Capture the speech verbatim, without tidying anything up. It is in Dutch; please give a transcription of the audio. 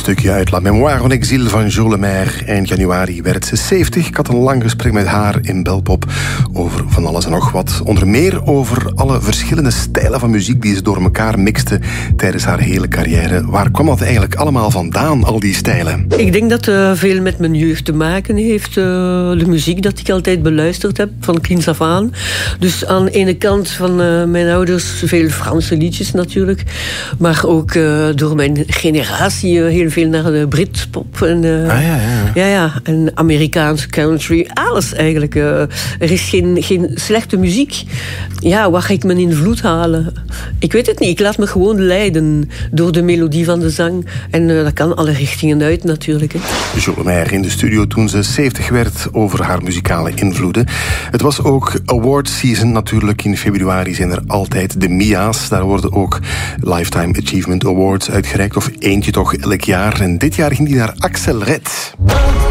stukje uit La Mémoire en exil van Jo Lemaire. Eind januari werd ze zeventig. Ik had een lang gesprek met haar in Belpop over van alles en nog wat. Onder meer over alle verschillende stijlen van muziek die ze door elkaar mixte tijdens haar hele carrière. Waar kwam dat eigenlijk allemaal vandaan, al die stijlen? Ik denk dat het uh, veel met mijn jeugd te maken heeft. Uh, de muziek dat ik altijd beluisterd heb, van kinds af aan. Dus aan de ene kant van uh, mijn ouders veel Franse liedjes natuurlijk. Maar ook uh, door mijn generatie uh, heel veel naar de Britpop. En, uh, ah, ja, ja. Ja, ja, en Amerikaanse country. Alles eigenlijk. Uh, er is geen, geen slechte muziek. Ja, waar ga ik mijn invloed halen? Ik weet het niet. Ik laat me gewoon leiden door de melodie van de zang. En uh, dat kan alle richtingen uit natuurlijk. Hè. Jo Lemaire in de studio toen ze zeventig werd over haar muzikale invloeden. Het was ook award season natuurlijk. In februari zijn er altijd de M I A's. Daar worden ook Lifetime Achievement Awards uitgereikt. Of eentje toch elk jaar. En dit jaar ging die naar Axel Red.